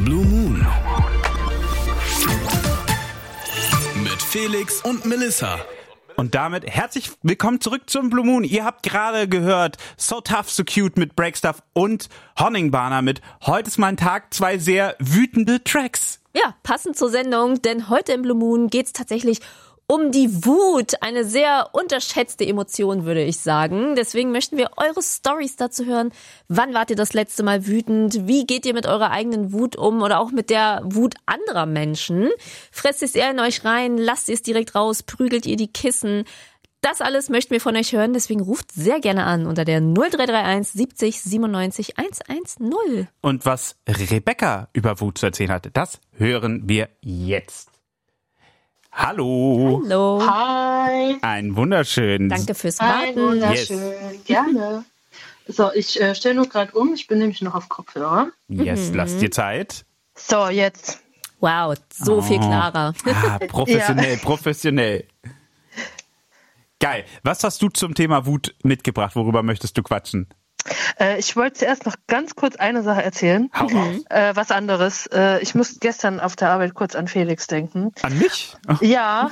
Blue Moon mit Felix und Melissa. Und damit herzlich willkommen zurück zum Blue Moon. Ihr habt gerade gehört So Tough, So Cute mit Breakstuff und Honningbahner mit Heute ist mein Tag, zwei sehr wütende Tracks. Ja, passend zur Sendung, denn heute im Blue Moon geht's tatsächlich um die Wut. Eine sehr unterschätzte Emotion, würde ich sagen. Deswegen möchten wir eure Storys dazu hören. Wann wart ihr das letzte Mal wütend? Wie geht ihr mit eurer eigenen Wut um oder auch mit der Wut anderer Menschen? Fresst es eher in euch rein? Lasst ihr es direkt raus? Prügelt ihr die Kissen? Das alles möchten wir von euch hören. Deswegen ruft sehr gerne an unter der 0331 70 97 110. Und was Rebecca über Wut zu erzählen hatte, das hören wir jetzt. Hallo. Hallo. Hi. Ein wunderschön. Danke fürs Hi, Warten. wunderschön. Gerne. So, ich stelle nur gerade um. Ich bin nämlich noch auf Kopfhörer. Yes, lass dir Zeit. So, jetzt. Wow, so viel klarer. Professionell, professionell. Geil. Was hast du zum Thema Wut mitgebracht? Worüber möchtest du quatschen? Ich wollte zuerst noch ganz kurz eine Sache erzählen. Hau raus. Was anderes. Ich musste gestern auf der Arbeit kurz an Felix denken. An mich? Oh. Ja,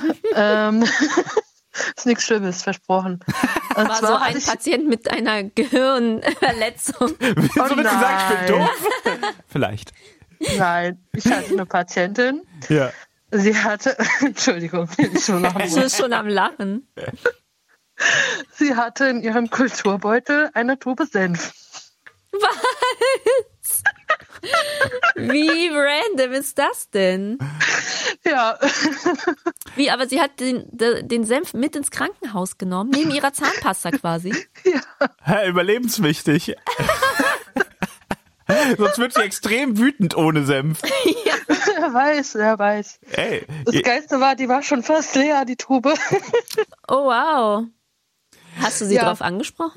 ist nichts Schlimmes, versprochen. Und War so ein Patient mit einer Gehirnverletzung. Wieso wird gesagt, ich bin doof? Vielleicht. Nein, ich hatte eine Patientin. Ja. Sie hatte, Entschuldigung, ich schon noch Du bist schon am Lachen. Sie hatte in ihrem Kulturbeutel eine Tube Senf. Was? Wie random ist das denn? Ja. Wie, aber sie hat den Senf mit ins Krankenhaus genommen, neben ihrer Zahnpasta quasi. Ja. Überlebenswichtig. Sonst wird sie extrem wütend ohne Senf. Ja. Er weiß. Ey. Das Geilste war, die war schon fast leer, die Tube. Oh, wow. Hast du sie Ja. drauf angesprochen?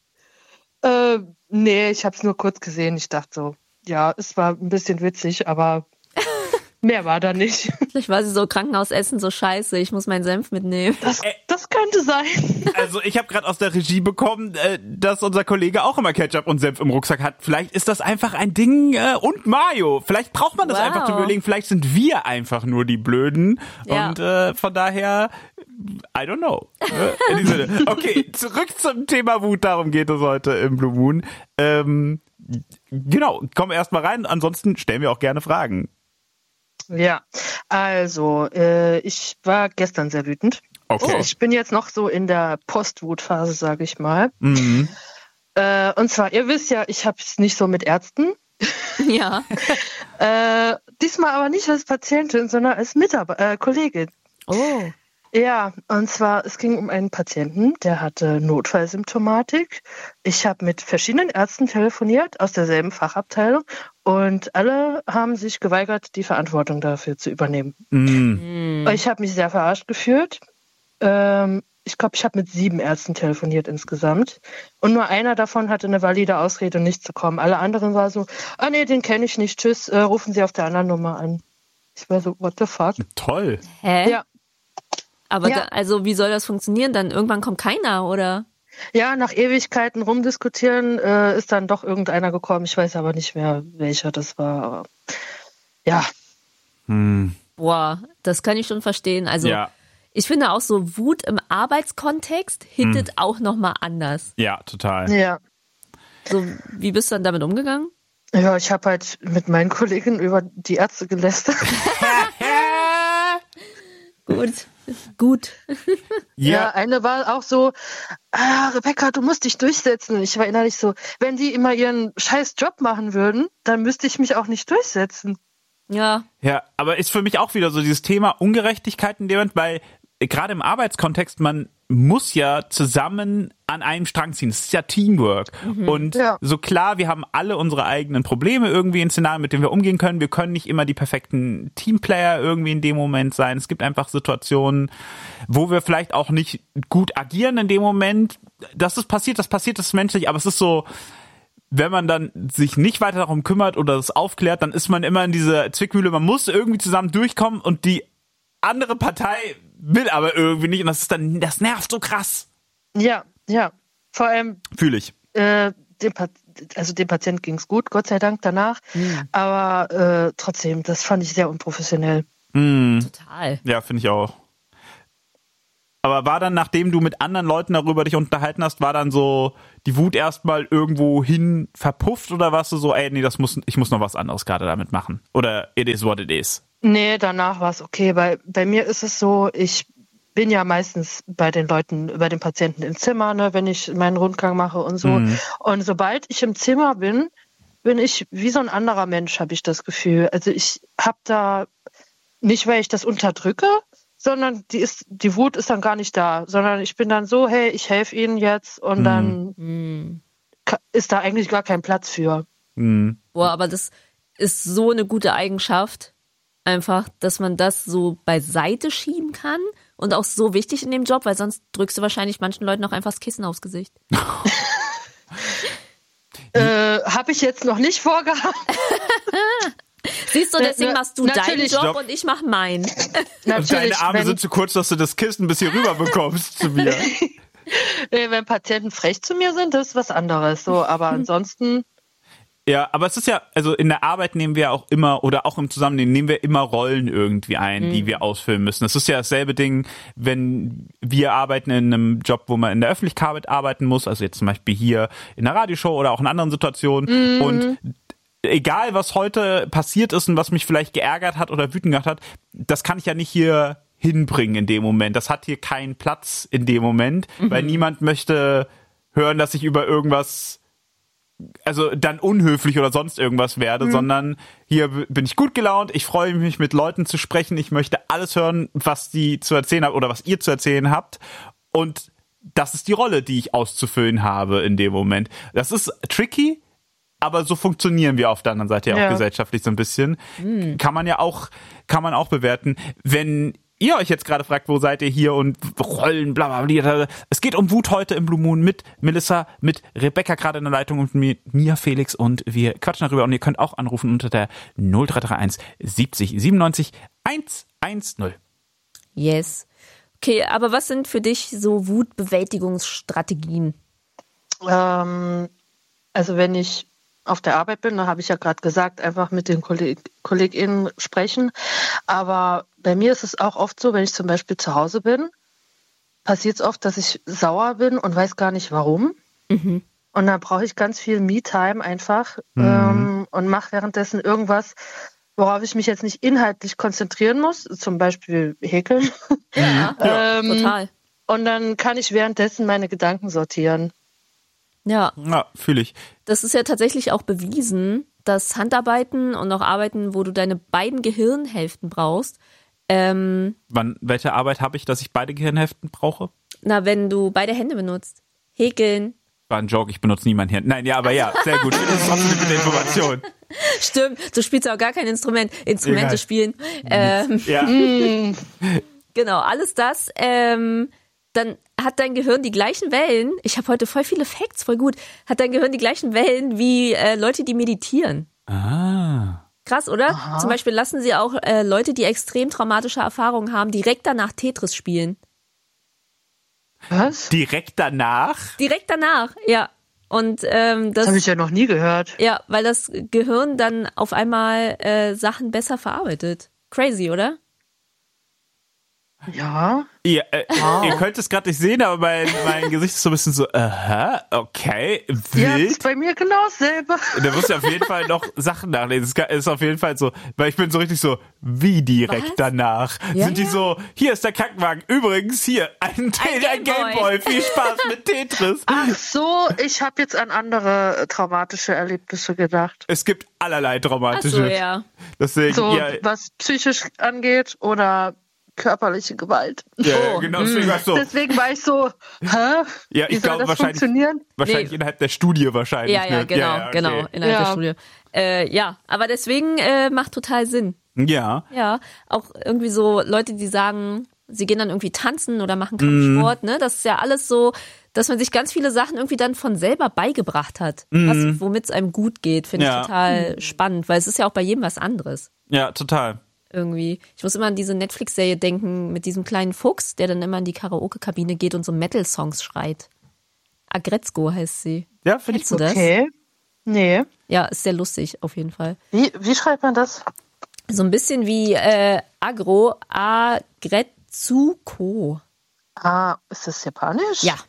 Nee, ich habe es nur kurz gesehen. Ich dachte so, ja, es war ein bisschen witzig, aber mehr war da nicht. Vielleicht war sie so, Krankenhausessen so scheiße, ich muss meinen Senf mitnehmen. Das könnte sein. Also ich habe gerade aus der Regie bekommen, dass unser Kollege auch immer Ketchup und Senf im Rucksack hat. Vielleicht ist das einfach ein Ding und Mayo. Vielleicht braucht man das Wow. einfach zu überlegen. Vielleicht sind wir einfach nur die Blöden. Ja. Und von daher, I don't know. In diesem Sinne. Okay, zurück zum Thema Wut. Darum geht es heute im Blue Moon. Genau, komm erst mal rein. Ansonsten stellen wir auch gerne Fragen. Ja, also, ich war gestern sehr wütend. Okay. Ich bin jetzt noch so in der Postwutphase, sage ich mal. Mhm. Und zwar, ihr wisst ja, ich habe es nicht so mit Ärzten. Ja. Diesmal aber nicht als Patientin, sondern als Kollegin. Oh. Ja, und zwar, es ging um einen Patienten, der hatte Notfallsymptomatik. Ich habe mit verschiedenen Ärzten telefoniert aus derselben Fachabteilung und alle haben sich geweigert, die Verantwortung dafür zu übernehmen. Mhm. Ich habe mich sehr verarscht gefühlt. Ich glaube, ich habe mit 7 Ärzten telefoniert insgesamt. Und nur einer davon hatte eine valide Ausrede, nicht zu kommen. Alle anderen waren so, nee, den kenne ich nicht, tschüss, rufen Sie auf der anderen Nummer an. Ich war so, what the fuck? Toll. Hä? Ja. Aber Ja. also wie soll das funktionieren? Dann irgendwann kommt keiner, oder? Ja, nach Ewigkeiten rumdiskutieren ist dann doch irgendeiner gekommen. Ich weiß aber nicht mehr, welcher das war. Aber ja, Boah, das kann ich schon verstehen. Also Ja. ich finde auch so Wut im Arbeitskontext hittet auch nochmal anders. Ja, total. ja. So, wie bist du dann damit umgegangen? Ja, ich habe halt mit meinen Kollegen über die Ärzte gelästert. Gut. Ja, eine war auch so, Rebecca, du musst dich durchsetzen. Ich war innerlich so, wenn die immer ihren scheiß Job machen würden, dann müsste ich mich auch nicht durchsetzen. Ja. Ja, aber ist für mich auch wieder so dieses Thema Ungerechtigkeit in dem Moment, weil gerade im Arbeitskontext, man muss ja zusammen an einem Strang ziehen. Es ist ja Teamwork. Und Ja. so klar, wir haben alle unsere eigenen Probleme irgendwie in Szenarien, mit denen wir umgehen können. Wir können nicht immer die perfekten Teamplayer irgendwie in dem Moment sein. Es gibt einfach Situationen, wo wir vielleicht auch nicht gut agieren in dem Moment. Das ist menschlich, aber es ist so, wenn man dann sich nicht weiter darum kümmert oder das aufklärt, dann ist man immer in dieser Zwickmühle. Man muss irgendwie zusammen durchkommen und die andere Partei will aber irgendwie nicht. Und das nervt so krass. Ja. Vor allem Fühle ich. dem also dem Patienten ging es gut, Gott sei Dank danach. Aber trotzdem, das fand ich sehr unprofessionell. Total. Ja, finde ich auch. Aber war dann, nachdem du mit anderen Leuten darüber dich unterhalten hast, war dann so die Wut erstmal irgendwo hin verpufft oder warst du so, ey, nee, ich muss noch was anderes gerade damit machen? Oder it is what it is? Nee, danach war es okay, weil bei mir ist es so, ich bin ja meistens bei den Leuten, bei den Patienten im Zimmer, ne, wenn ich meinen Rundgang mache und so. Und sobald ich im Zimmer bin ich wie so ein anderer Mensch, habe ich das Gefühl. Also ich habe da nicht, weil ich das unterdrücke, sondern die Wut ist dann gar nicht da, sondern ich bin dann so, hey, ich helfe Ihnen jetzt und dann ist da eigentlich gar kein Platz für. Boah, aber das ist so eine gute Eigenschaft, einfach, dass man das so beiseite schieben kann und auch so wichtig in dem Job, weil sonst drückst du wahrscheinlich manchen Leuten auch einfach das Kissen aufs Gesicht. Habe ich jetzt noch nicht vorgehabt. Siehst du, deswegen machst du deinen Job Doch. und ich mach meinen. Und deine Arme sind zu kurz, dass du das Kissen bis hier rüber bekommst zu mir. Wenn Patienten frech zu mir sind, das ist was anderes. So, aber ansonsten. Ja, aber es ist ja, also in der Arbeit nehmen wir auch immer, oder auch im Zusammenleben nehmen wir immer Rollen irgendwie ein, die wir ausfüllen müssen. Es ist ja dasselbe Ding, wenn wir arbeiten in einem Job, wo man in der Öffentlichkeit arbeiten muss, also jetzt zum Beispiel hier in der Radioshow oder auch in anderen Situationen. Und egal, was heute passiert ist und was mich vielleicht geärgert hat oder wütend gemacht hat, das kann ich ja nicht hier hinbringen in dem Moment. Das hat hier keinen Platz in dem Moment, weil niemand möchte hören, dass ich über irgendwas, also dann unhöflich oder sonst irgendwas werde, sondern hier bin ich gut gelaunt, ich freue mich, mit Leuten zu sprechen, ich möchte alles hören, was die zu erzählen haben oder was ihr zu erzählen habt, und das ist die Rolle, die ich auszufüllen habe in dem Moment. Das ist tricky, aber so funktionieren wir auf der anderen Seite ja auch gesellschaftlich so ein bisschen. Kann man auch bewerten. Wenn ihr euch jetzt gerade fragt, wo seid ihr hier und Rollen, bla bla bla. Es geht um Wut heute im Blue Moon mit Melissa, mit Rebecca gerade in der Leitung und mit mir, Felix, und wir quatschen darüber und ihr könnt auch anrufen unter der 0331 70 97 110. Yes. Okay, aber was sind für dich so Wutbewältigungsstrategien? Also wenn ich auf der Arbeit bin, da habe ich ja gerade gesagt, einfach mit den KollegInnen sprechen. Aber bei mir ist es auch oft so, wenn ich zum Beispiel zu Hause bin, passiert es oft, dass ich sauer bin und weiß gar nicht warum. Und dann brauche ich ganz viel Me-Time einfach und mache währenddessen irgendwas, worauf ich mich jetzt nicht inhaltlich konzentrieren muss, zum Beispiel häkeln. Ja, total. Und dann kann ich währenddessen meine Gedanken sortieren. Ja, fühle ich. das ist ja tatsächlich auch bewiesen, dass Handarbeiten und auch Arbeiten, wo du deine beiden Gehirnhälften brauchst, Welche Arbeit habe ich, dass ich beide Gehirnhälften brauche? wenn du beide Hände benutzt. Häkeln. War ein Joke, ich benutze nie mein Hirn. Nein, ja, aber ja, sehr gut. Das ist trotzdem eine gute Information. Stimmt, du spielst auch gar kein Instrument. Instrumente Egal. spielen. Ja. Genau, alles das. Dann hat dein Gehirn die gleichen Wellen. Ich habe heute voll viele Facts, voll gut. Hat dein Gehirn die gleichen Wellen wie Leute, die meditieren. Krass, oder? Aha. Zum Beispiel lassen sie auch Leute, die extrem traumatische Erfahrungen haben, direkt danach Tetris spielen. Was? Direkt danach? Direkt danach, ja. Und das habe ich ja noch nie gehört. Ja, weil das Gehirn dann auf einmal Sachen besser verarbeitet. Crazy, oder? Ja. Ihr könnt es gerade nicht sehen, aber mein Gesicht ist so ein bisschen so, aha, okay, wild. Ja, das ist bei mir genau dasselbe. Da musst du auf jeden Fall noch Sachen nachlesen. Es ist auf jeden Fall so, weil ich bin so richtig so, wie direkt danach? Ja, Sind die so, hier ist der Krankenwagen, übrigens hier, ein Gameboy, viel Spaß mit Tetris. Ach so, ich habe jetzt an andere traumatische Erlebnisse gedacht. Es gibt allerlei traumatische. Ach so, ja. Deswegen, So, ja, was psychisch angeht oder körperliche Gewalt. ja, genau, deswegen war ich so. Deswegen war ich so, hä? Ja, Wie ich soll glaube das wahrscheinlich funktionieren? innerhalb der Studie wahrscheinlich. Ja, ne? genau, okay. innerhalb der Ja. Studie. Ja, aber deswegen macht total Sinn. Ja. Ja, auch irgendwie so Leute, die sagen, sie gehen dann irgendwie tanzen oder machen Kampfsport, ne? Das ist ja alles so, dass man sich ganz viele Sachen irgendwie dann von selber beigebracht hat, womit es einem gut geht, finde ich total spannend, weil es ist ja auch bei jedem was anderes. Ja, total. Irgendwie. Ich muss immer an diese Netflix-Serie denken mit diesem kleinen Fuchs, der dann immer in die Karaoke-Kabine geht und so Metal-Songs schreit. Agretzko heißt sie. Ja, finde ich Kennst du das? Okay. Nee. Ja, ist sehr lustig auf jeden Fall. Wie schreibt man das? So ein bisschen wie Agretsuko. Ist das japanisch? Ja.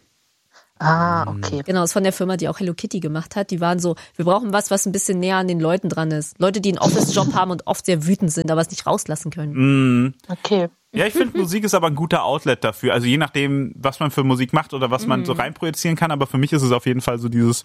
Okay. Genau, ist von der Firma, die auch Hello Kitty gemacht hat. Die waren so, wir brauchen was ein bisschen näher an den Leuten dran ist. Leute, die einen Office-Job haben und oft sehr wütend sind, aber es nicht rauslassen können. Okay. Ja, ich finde, Musik ist aber ein guter Outlet dafür. Also je nachdem, was man für Musik macht oder was man so reinprojizieren kann. Aber für mich ist es auf jeden Fall so dieses,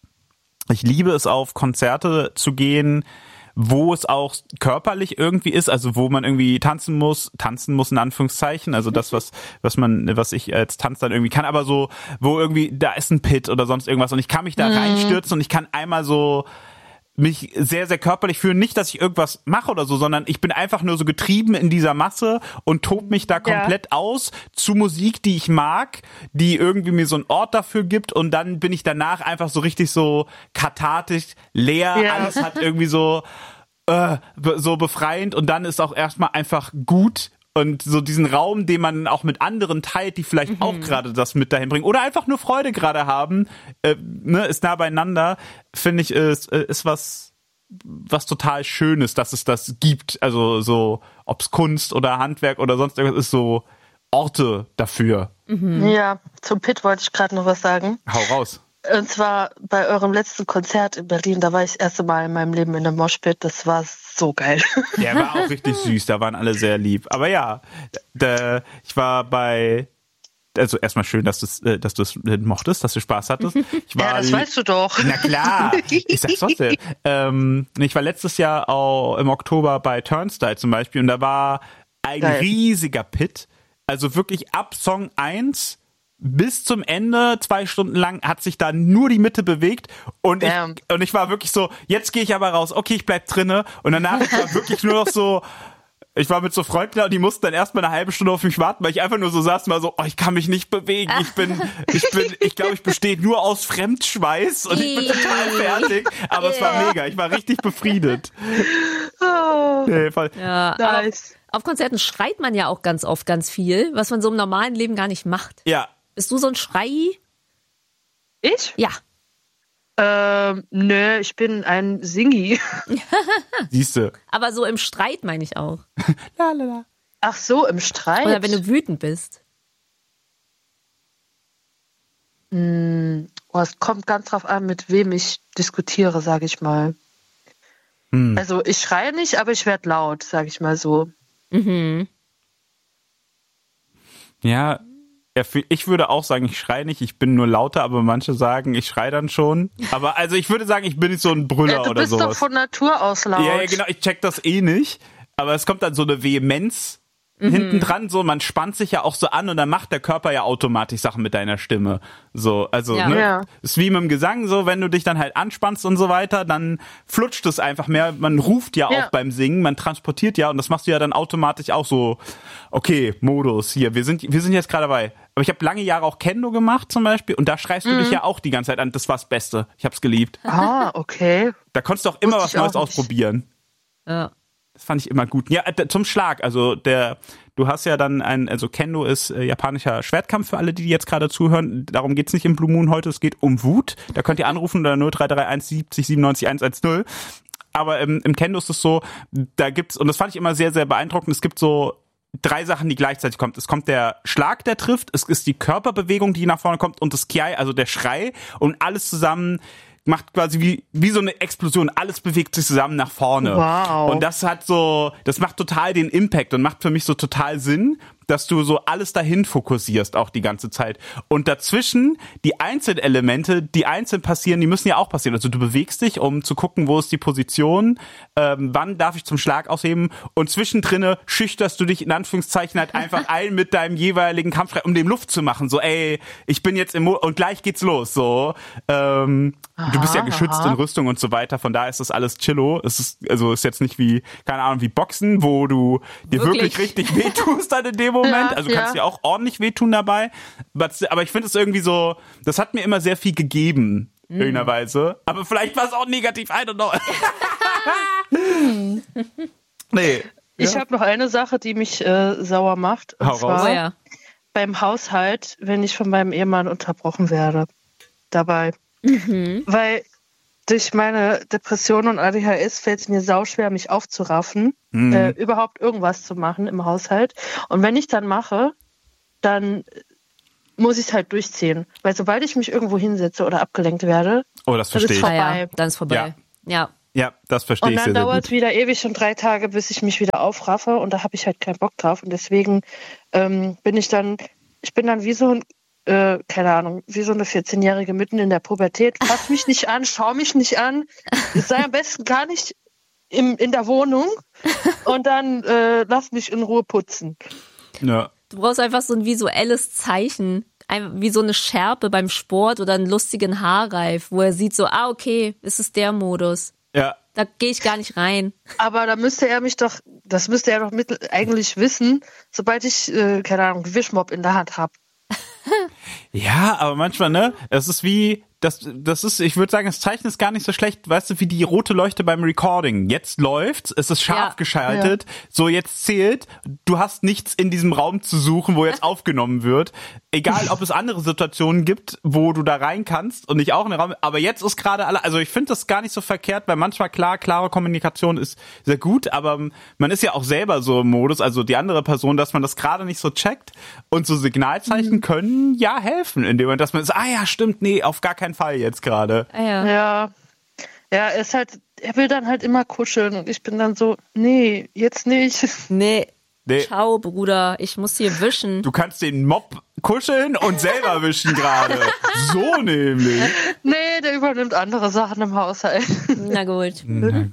ich liebe es, auf Konzerte zu gehen, wo es auch körperlich irgendwie ist, also wo man irgendwie tanzen muss in Anführungszeichen, also das, was ich als Tanz dann irgendwie kann, aber so, wo irgendwie, da ist ein Pit oder sonst irgendwas und ich kann mich da reinstürzen und ich kann einmal so mich sehr, sehr körperlich fühlen. Nicht, dass ich irgendwas mache oder so, sondern ich bin einfach nur so getrieben in dieser Masse und tob mich da komplett aus zu Musik, die ich mag, die irgendwie mir so einen Ort dafür gibt und dann bin ich danach einfach so richtig so kathartisch, leer, alles hat irgendwie so befreiend und dann ist auch erstmal einfach gut. Und so diesen Raum, den man auch mit anderen teilt, die vielleicht auch gerade das mit dahin bringen oder einfach nur Freude gerade haben, ist nah beieinander, finde ich, ist was total Schönes, dass es das gibt. Also so, ob's Kunst oder Handwerk oder sonst irgendwas ist, so Orte dafür. Ja, zum Pit wollte ich gerade noch was sagen. Hau raus. Und zwar bei eurem letzten Konzert in Berlin, da war ich das erste Mal in meinem Leben in der Moshpit. Das war so geil. Der war auch richtig süß, da waren alle sehr lieb. Aber ja, ich war also erstmal schön, dass du es mochtest, dass du Spaß hattest. Ich war, das weißt du doch. Na klar, ich sag's trotzdem. Ich war letztes Jahr auch im Oktober bei Turnstile zum Beispiel und da war ein riesiger Pit. Also wirklich ab Song 1 bis zum Ende, 2 Stunden lang, hat sich da nur die Mitte bewegt und ich war wirklich so, jetzt gehe ich aber raus, okay, ich bleib drinne und danach war wirklich nur noch so, ich war mit so Freunden da und die mussten dann erstmal eine halbe Stunde auf mich warten, weil ich einfach nur so saß, mal so, ich kann mich nicht bewegen, ich glaube, ich bestehe nur aus Fremdschweiß und ich bin total fertig, aber es war mega, ich war richtig befriedet. Nee, voll. Ja, nice. Auf Konzerten schreit man ja auch ganz oft ganz viel, was man so im normalen Leben gar nicht macht. Ja. Bist du so ein Schrei? Ich? Ja. Nö, ich bin ein Singi. Siehste. Aber so im Streit meine ich auch. Lalala. Ach so, im Streit? Oder wenn du wütend bist. Es kommt ganz drauf an, mit wem ich diskutiere, sage ich mal. Also ich schreie nicht, aber ich werde laut, sage ich mal so. Ja, ich würde auch sagen, ich schreie nicht, ich bin nur lauter, aber manche sagen, ich schreie dann schon. Aber also ich würde sagen, ich bin nicht so ein Brüller oder sowas. Du bist doch von Natur aus laut. Ja, genau, ich check das eh nicht. Aber es kommt dann so eine Vehemenz hinten dran, so, man spannt sich ja auch so an und dann macht der Körper ja automatisch Sachen mit deiner Stimme. So, also, ist wie mit dem Gesang so, wenn du dich dann halt anspannst und so weiter, dann flutscht es einfach mehr. Man ruft ja auch beim Singen, man transportiert ja und das machst du ja dann automatisch auch so, okay, Modus hier, wir sind jetzt gerade dabei. Aber ich habe lange Jahre auch Kendo gemacht zum Beispiel und da schreist du dich ja auch die ganze Zeit an, das war das Beste. Ich hab's geliebt. Okay. Da konntest du auch immer was Neues ausprobieren. Ja. Das fand ich immer gut. Ja, zum Schlag. Also du hast ja dann also Kendo ist japanischer Schwertkampf für alle, die jetzt gerade zuhören. Darum geht's nicht im Blue Moon heute. Es geht um Wut. Da könnt ihr anrufen unter 0331 70 97 110. Aber im Kendo ist es so, da gibt's, und das fand ich immer sehr, sehr beeindruckend, es gibt so 3 Sachen, die gleichzeitig kommt. Es kommt der Schlag, der trifft, es ist die Körperbewegung, die nach vorne kommt und das Kiai, also der Schrei und alles zusammen macht quasi wie so eine Explosion. Alles bewegt sich zusammen nach vorne. Wow. Und das macht total den Impact und macht für mich so total Sinn, dass du so alles dahin fokussierst auch die ganze Zeit. Und dazwischen die Einzelelemente, die einzeln passieren, die müssen ja auch passieren. Also du bewegst dich, um zu gucken, wo ist die Position, wann darf ich zum Schlag ausheben und zwischendrinne schüchterst du dich in Anführungszeichen halt einfach ein mit deinem jeweiligen Kampf, um dem Luft zu machen. So, ich bin jetzt und gleich geht's los. So, du bist ja geschützt in Rüstung und so weiter, von daher ist das alles chillo. Ist jetzt nicht wie, keine Ahnung, wie Boxen, wo du dir wirklich richtig wehtust dann in dem Moment. Also du kannst dir auch ordentlich wehtun dabei. Aber ich finde es irgendwie so, das hat mir immer sehr viel gegeben, in irgendeiner Weise. Aber vielleicht war es auch negativ, I don't know. Nee. Ich habe noch eine Sache, die mich sauer macht. Und zwar beim Haushalt, wenn ich von meinem Ehemann unterbrochen werde. Dabei. Weil durch meine Depression und ADHS fällt es mir sauschwer, mich aufzuraffen, überhaupt irgendwas zu machen im Haushalt. Und wenn ich dann mache, dann muss ich es halt durchziehen. Weil sobald ich mich irgendwo hinsetze oder abgelenkt werde, das verstehe ich. Vorbei. Dann ist vorbei. Ja, das verstehe ich sehr, sehr gut. Und dann dauert es wieder ewig und 3 Tage, bis ich mich wieder aufraffe und da habe ich halt keinen Bock drauf. Und deswegen bin ich dann wie so ein, keine Ahnung, wie so eine 14-Jährige mitten in der Pubertät. Fass mich nicht an, schau mich nicht an. Es sei am besten gar nicht in der Wohnung und dann lass mich in Ruhe putzen. Ja. Du brauchst einfach so ein visuelles Zeichen, wie so eine Schärpe beim Sport oder einen lustigen Haarreif, wo er sieht so, okay, es ist der Modus. Ja. Da gehe ich gar nicht rein. Aber da müsste er das müsste er doch eigentlich wissen, sobald ich, keine Ahnung, Wischmopp in der Hand habe. Ja, aber manchmal, ne, es ist wie, das ist, ich würde sagen, das Zeichen ist gar nicht so schlecht, weißt du, wie die rote Leuchte beim Recording. Jetzt läuft's, es ist scharf geschaltet, so jetzt zählt, du hast nichts in diesem Raum zu suchen, wo jetzt aufgenommen wird. Egal, ob es andere Situationen gibt, wo du da rein kannst und nicht auch in den Raum, aber jetzt ist gerade also ich finde das gar nicht so verkehrt, weil manchmal klare Kommunikation ist sehr gut, aber man ist ja auch selber so im Modus, also die andere Person, dass man das gerade nicht so checkt und so Signalzeichen können ja helfen, indem man, dass man ist, ja, stimmt, nee, auf gar keinen Fall jetzt gerade. Ja, er will dann halt immer kuscheln und ich bin dann so, nee, jetzt nicht. Nee. Ciao, Bruder, ich muss hier wischen. Du kannst den Mob kuscheln und selber wischen gerade. So nämlich. Nee, der übernimmt andere Sachen im Haushalt. Na gut.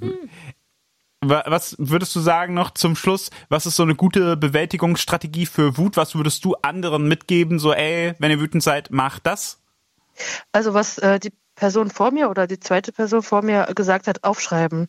Was würdest du sagen noch zum Schluss, was ist so eine gute Bewältigungsstrategie für Wut? Was würdest du anderen mitgeben? So, wenn ihr wütend seid, macht das? Also was die Person vor mir oder die zweite Person vor mir gesagt hat, aufschreiben.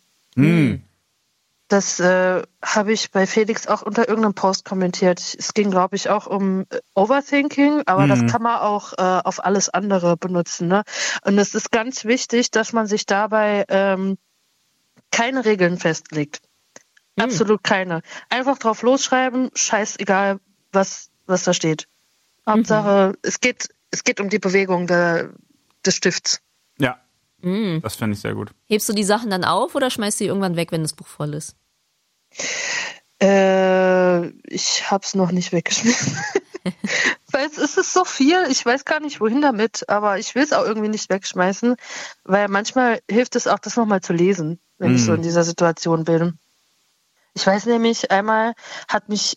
Das habe ich bei Felix auch unter irgendeinem Post kommentiert. Es ging, glaube ich, auch um Overthinking, aber das kann man auch auf alles andere benutzen. Ne? Und es ist ganz wichtig, dass man sich dabei keine Regeln festlegt. Absolut keine. Einfach drauf losschreiben, scheißegal, was da steht. Hauptsache, es geht um die Bewegung des Stifts. Ja, das finde ich sehr gut. Hebst du die Sachen dann auf oder schmeißt du die irgendwann weg, wenn das Buch voll ist? Ich hab's noch nicht weggeschmissen. Weil es ist so viel, ich weiß gar nicht, wohin damit, aber ich will es auch irgendwie nicht wegschmeißen, weil manchmal hilft es auch, das nochmal zu lesen, wenn ich so in dieser Situation bin. Ich weiß nämlich, einmal hat mich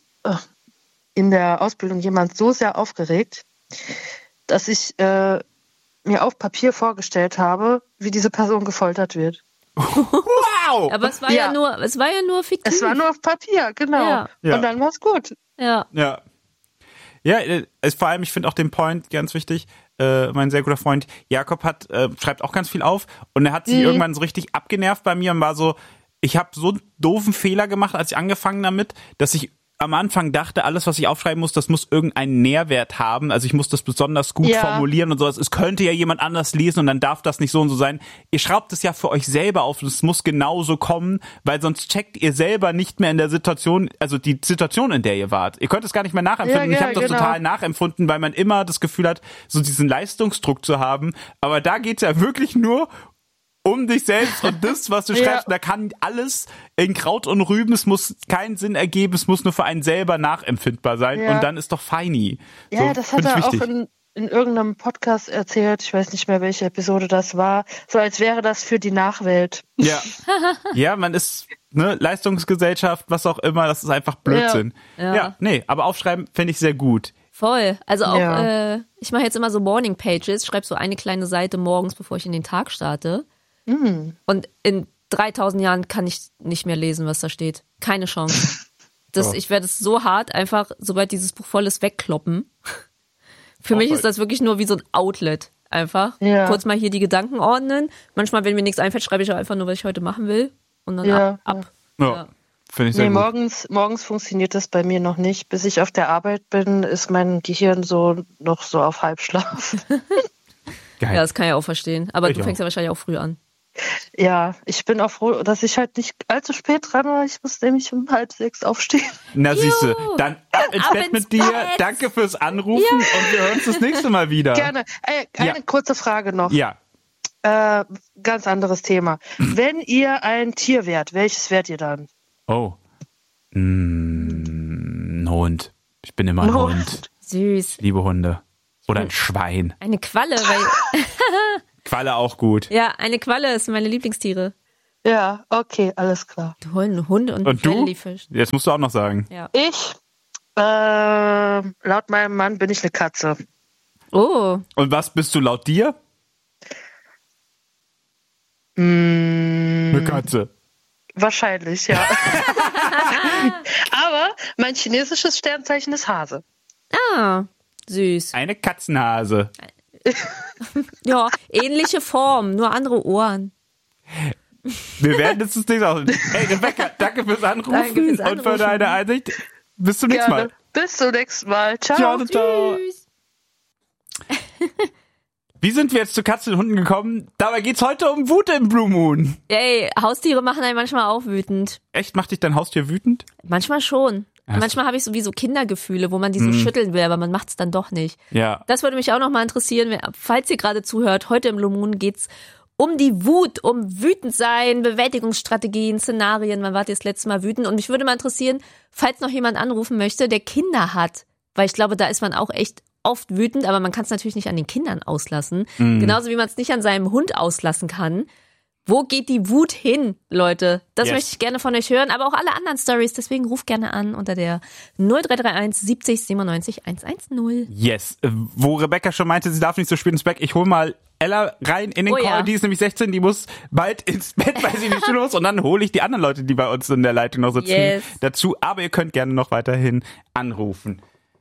in der Ausbildung jemand so sehr aufgeregt, dass ich mir auf Papier vorgestellt habe, wie diese Person gefoltert wird. Wow! Aber es war ja nur fiktiv. Es war nur auf Papier, genau. Ja. Und dann war es gut. Ja. Ja, vor allem, ich finde auch den Point ganz wichtig. Mein sehr guter Freund Jakob schreibt auch ganz viel auf und er hat sich irgendwann so richtig abgenervt bei mir und war so, ich habe so einen doofen Fehler gemacht, als ich angefangen damit, dass ich am Anfang dachte, alles, was ich aufschreiben muss, das muss irgendeinen Nährwert haben. Also ich muss das besonders gut formulieren und sowas. Es könnte ja jemand anders lesen und dann darf das nicht so und so sein. Ihr schraubt es ja für euch selber auf und es muss genauso kommen, weil sonst checkt ihr selber nicht mehr in der Situation, also die Situation, in der ihr wart. Ihr könnt es gar nicht mehr nachempfinden. Ich habe das total nachempfunden, weil man immer das Gefühl hat, so diesen Leistungsdruck zu haben. Aber da geht's ja wirklich nur um dich selbst und das, was du schreibst, da kann alles in Kraut und Rüben, es muss keinen Sinn ergeben, es muss nur für einen selber nachempfindbar sein und dann ist doch feini. Ja, so, das hat er auch in irgendeinem Podcast erzählt, ich weiß nicht mehr, welche Episode das war, so als wäre das für die Nachwelt. Ja, man ist, Leistungsgesellschaft, was auch immer, das ist einfach Blödsinn. Aber aufschreiben finde ich sehr gut. Voll. Also auch, ich mache jetzt immer so Morning Pages, schreibe so eine kleine Seite morgens, bevor ich in den Tag starte. Und in 3000 Jahren kann ich nicht mehr lesen, was da steht. Keine Chance. Ich werde es so hart einfach, sobald dieses Buch voll ist, wegkloppen. Für mich ist das wirklich nur wie so ein Outlet. Einfach kurz mal hier die Gedanken ordnen. Manchmal, wenn mir nichts einfällt, schreibe ich auch einfach nur, was ich heute machen will. Und dann ab. Ja. Finde ich sehr gut. Morgens funktioniert das bei mir noch nicht. Bis ich auf der Arbeit bin, ist mein Gehirn noch so auf Halbschlaf. Geil. Ja, das kann ich auch verstehen. Aber du fängst ja wahrscheinlich auch früh an. Ja, ich bin auch froh, dass ich halt nicht allzu spät dran war. Ich muss nämlich um 5:30 aufstehen. Na siehste, dann ab ins Bett mit dir. Danke fürs Anrufen und wir hören uns das nächste Mal wieder. Gerne. Eine kurze Frage noch. Ja. ganz anderes Thema. Wenn ihr ein Tier wärt, welches wärt ihr dann? Oh. Ein Hund. Ich bin immer ein Hund. Süß. Ich liebe Hunde. Oder ein Schwein. Eine Qualle, weil Qualle auch gut. ja, eine Qualle ist meine Lieblingstiere. Ja, okay, alles klar. Du holst einen Hund und Und du? Jellyfish. Jetzt musst du auch noch sagen. Ja. Ich, laut meinem Mann bin ich eine Katze. Oh, Und was bist du laut dir? Eine Katze. Wahrscheinlich, ja. Aber mein chinesisches Sternzeichen ist Hase. süß. Eine Katzenhase. Ja, ähnliche Form, nur andere Ohren. Wir werden jetzt das nächste aus. Hey Rebecca, danke fürs Anrufen, Danke fürs und für Anrufen. deine Einsicht. Bis zum nächsten Mal. Bis zum nächsten Mal. Ciao. Ciao, ciao. Tschüss. Wie sind wir jetzt zu Katzen und Hunden gekommen? Dabei geht's heute um Wut im Blue Moon. Ey, Haustiere machen einen manchmal auch wütend. Echt, macht dich dein Haustier wütend? Manchmal schon. Ja, Manchmal habe ich so wie so Kindergefühle, wo man die so schütteln will, aber man macht es dann doch nicht. Ja. Das würde mich auch noch mal interessieren, falls ihr gerade zuhört. Heute im Blue Moon geht's um die Wut, um wütend sein, Bewältigungsstrategien, Szenarien. Wann wart ihr das letzte Mal wütend? Und mich würde mal interessieren, falls noch jemand anrufen möchte, der Kinder hat. Weil ich glaube, da ist man auch echt oft wütend, aber man kann es natürlich nicht an den Kindern auslassen. Genauso wie man es nicht an seinem Hund auslassen kann. Wo geht die Wut hin, Leute? Das möchte ich gerne von euch hören, aber auch alle anderen Stories. Deswegen ruft gerne an unter der 0331 70 97 110. Yes. Wo Rebecca schon meinte, sie darf nicht so spät ins Bett. Ich hole mal Ella rein in den Oh Call. ja. Die ist nämlich 16, die muss bald ins Bett, weil sie in die Schule muss. Und dann hole ich die anderen Leute, die bei uns in der Leitung noch sitzen, dazu. Aber ihr könnt gerne noch weiterhin anrufen.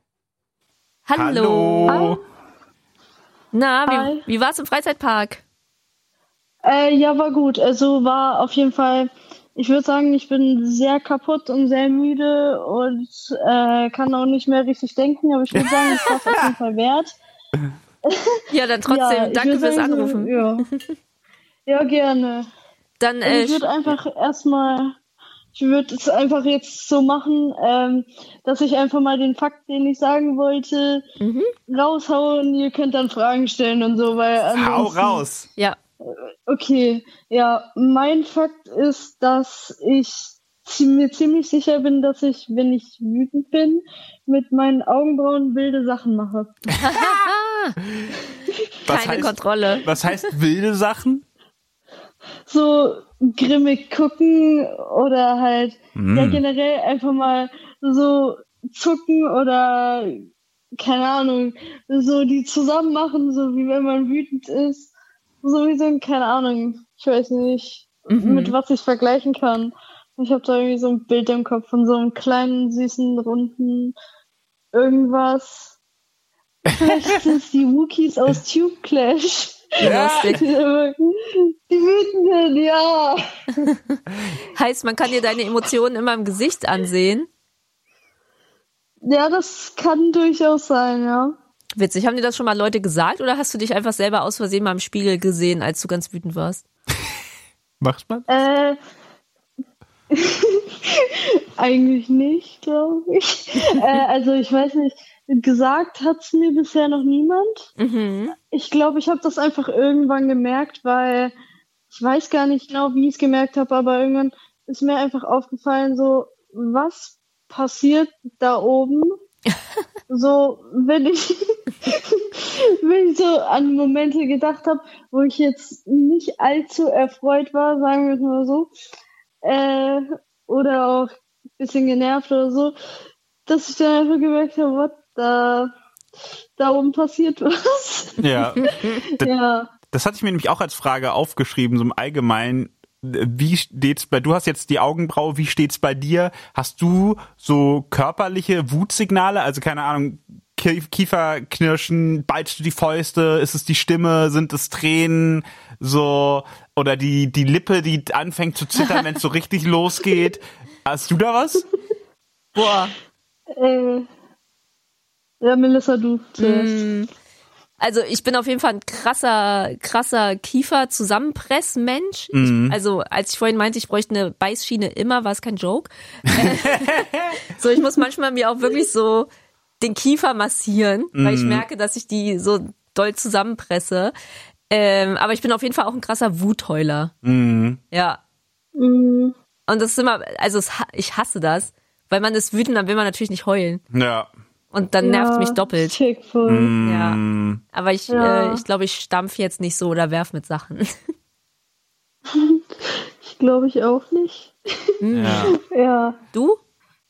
Hallo. Na, Hi. wie war's im Freizeitpark? Ja, war gut. Also war auf jeden Fall, ich würde sagen, ich bin sehr kaputt und sehr müde und kann auch nicht mehr richtig denken, aber ich würde sagen, es war es auf jeden Fall wert. Ja, dann trotzdem, Ja, ich danke würd fürs sagen, so, Anrufen. ja. Ja, gerne. Dann, Ich würde einfach ich würde es einfach jetzt so machen, dass ich einfach mal den Fakt, den ich sagen wollte, raushauen. Ihr könnt dann Fragen stellen und so, weil Hau ansonsten- raus. ja. Okay, ja, mein Fakt ist, dass ich mir ziemlich sicher bin, dass ich, wenn ich wütend bin, mit meinen Augenbrauen wilde Sachen mache. Keine Kontrolle. Was heißt wilde Sachen? So grimmig gucken oder halt ja, generell einfach mal so zucken oder keine Ahnung, so die zusammen machen, so wie wenn man wütend ist. Sowieso, keine Ahnung, ich weiß nicht, mit was ich vergleichen kann. Ich habe da irgendwie so ein Bild im Kopf von so einem kleinen, süßen, runden irgendwas. Vielleicht sind es die Wookiees aus Tube Clash. Ja. Lustig. Die Wütenden, ja. Heißt, man kann dir deine Emotionen immer im Gesicht ansehen. Ja, das kann durchaus sein, ja. Witzig. Haben dir das schon mal Leute gesagt oder hast du dich einfach selber aus Versehen mal im Spiegel gesehen, als du ganz wütend warst? Macht man? Eigentlich nicht, glaube ich. Also ich weiß nicht, gesagt hat's mir bisher noch niemand. Ich glaube, ich habe das einfach irgendwann gemerkt, weil ich weiß gar nicht genau, wie ich es gemerkt habe, aber irgendwann ist mir einfach aufgefallen, so, was passiert da oben? So, wenn ich so an Momente gedacht habe, wo ich jetzt nicht allzu erfreut war, sagen wir es mal so, oder auch ein bisschen genervt oder so, dass ich dann einfach gemerkt habe, what, da oben passiert was. Ja. Ja. Das hatte ich mir nämlich auch als Frage aufgeschrieben, so im Allgemeinen. Wie steht's du hast jetzt die Augenbraue, wie steht's bei dir? Hast du so körperliche Wutsignale? Also keine Ahnung, Kieferknirschen, ballst du die Fäuste? Ist es die Stimme? Sind es Tränen? So, oder die Lippe, die anfängt zu zittern, wenn es so richtig losgeht? Hast du da was? Boah. Ja, Melissa, du zuerst. Also ich bin auf jeden Fall ein krasser Kiefer-Zusammenpress-Mensch. Also als ich vorhin meinte, ich bräuchte eine Beißschiene immer, war es kein Joke. So, ich muss manchmal mir auch wirklich so den Kiefer massieren, weil ich merke, dass ich die so doll zusammenpresse. Aber ich bin auf jeden Fall auch ein krasser Wutheuler. Ja. Und das ist immer, also ich hasse das, weil man ist wütend, dann will man natürlich nicht heulen. Ja. Und dann nervt mich doppelt. Check voll. Ja. Aber ich glaube, ich stampfe jetzt nicht so oder werf mit Sachen. Ich glaube ich auch nicht. Ja. Ja. Du?